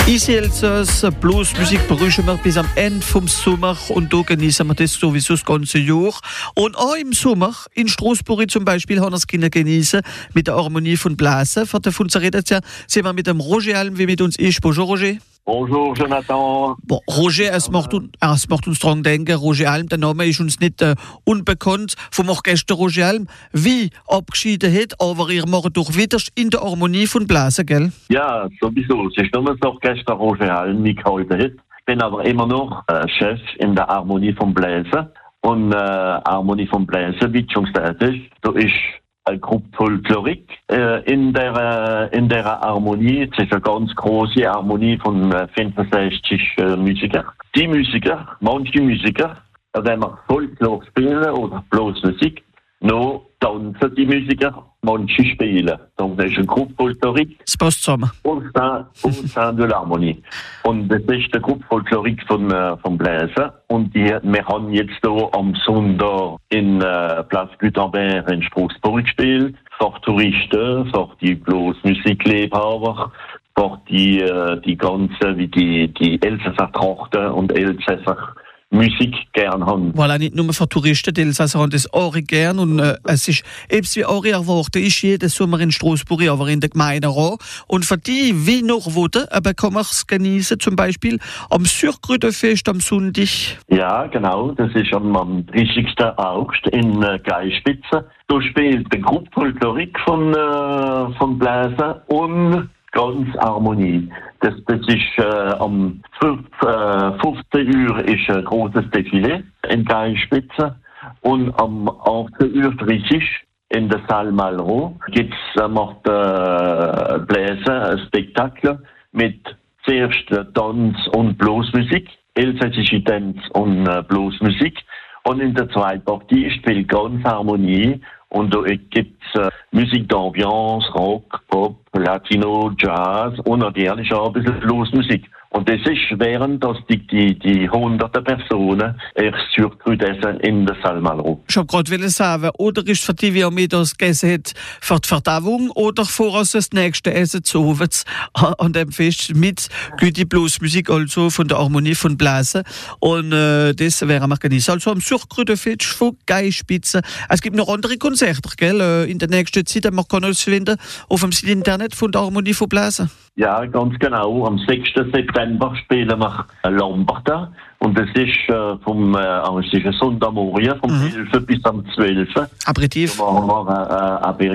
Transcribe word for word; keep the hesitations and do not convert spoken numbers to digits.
Easy Elsass, Bluesmusik begrüßen wir bis am Ende vom Sommer und da genießen wir das sowieso das ganze Jahr. Und auch im Sommer, in Straßburg zum Beispiel, haben wir es genießen mit der Harmonie von Blasen. Für den Funzerredakteur sind wir mit dem Roger Alm, wie mit uns ist. Bonjour Roger. Bonjour Jonathan. Bon, Roger, es macht, un, es macht uns daran denken, Roger Alm, der Name ist uns nicht äh, unbekannt vom Orchester Roger Alm, wie abgeschieden hat, aber ihr macht doch wieder in der Harmonie von Blasen, gell? Ja, sowieso. Es ist nur das Orchester Roger Alm, wie gehalten hat. Ich bin aber immer noch äh, Chef in der Harmonie von Blasen. Und äh, Harmonie von Blasen, wie du schon gesagt hast, da ist eine Gruppe Folklorik äh, in der äh, in der Harmonie. Es ist eine ganz große Harmonie von äh, fünfundsechzig äh, Musikern. Die Musiker, manche Musiker, wenn wir Folklore spielen oder bloß Musik, noch tanzen die Musiker, manche spielen. Donc das ist eine Gruppe Folklorik. Das passt zusammen. Au sein, au sein de l'harmonie. Und das ist die Gruppe Folklorik von, äh, von Blasen. Und die, wir haben jetzt hier am Sonntag in äh, Place Gutenberg in Straßburg gespielt. Für Touristen, für die bloß Musikliebhaber, für die, äh, die ganzen, wie die, die Elsässer Trachten und Elsässer Musik gern haben. Voilà, nicht nur für Touristen, die Elsässer haben das auch gern. Und äh, es ist, eben wie auch erwartet, ist jeden Sommer in Straßburg, aber in der Gemeinde auch. Und für die, wie noch wohnen, aber kann man es genießen, zum Beispiel am Surgrütefest am Sonntag. Ja, genau, das ist am, am dreißigsten August in äh, Geispitze. Da spielt die Gruppe Folklorik von, äh, von Blasen und ganz Harmonie. Das, das ist äh, am fünfzehn Uhr ist ein großes Defilé in Geispitze und am achtzehn Uhr dreißig in der Salle Malraux gibt's äh, macht äh, Blasen ein Spektakel mit zuerst Tanz und Bluesmusik, elsässische Tanz und äh, Bluesmusik, und in der zweiten Partie spielt ganz Harmonie. Und da gibt es äh, Musik d'Ambiance, Rock, Pop, Latino, Jazz und natürlich auch ein bisschen Bluesmusik. Und das ist, während dass die, die, die hunderten Personen erst zurückgekommen in der Salle Malraux. Ich wollte gerade sagen, oder ist für die, wie mir das gegessen hat, für die Verdauung oder voraus das nächste Essen zu Hause an dem Fest mit gute Bluesmusik, also von der Harmonie von Blasen. Und äh, das wäre wir genießen. Also am Surgrütefest von Geispitze. Es gibt noch andere Konzerte, gell? In der nächsten Zeit, man kann alles finden auf dem Internet von der Harmonie von Blasen. Ja, ganz genau. Am sechsten September spielen wir Lamberta. Und das ist äh, vom äh, es ist ein Sonntagmorgen, vom mhm. elf bis am zwölf. Aperitif. Da machen wir äh, Aperitif.